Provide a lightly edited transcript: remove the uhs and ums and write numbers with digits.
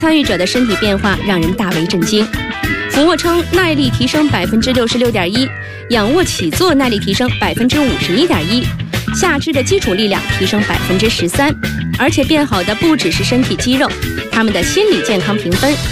参与者的身体变化让人大为震惊。俯卧撑耐力提升66.1%，仰卧起坐耐力提升51.1%，下肢的基础力量提升13%，而且变好的不只是身体肌肉，他们的心理健康评分